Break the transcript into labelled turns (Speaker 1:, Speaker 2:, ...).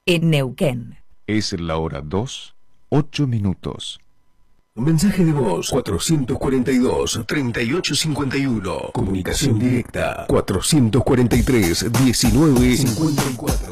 Speaker 1: en Neuquén.
Speaker 2: Es la hora 2, 8 minutos.
Speaker 3: Mensaje de voz 442-3851. Comunicación directa 443-1954.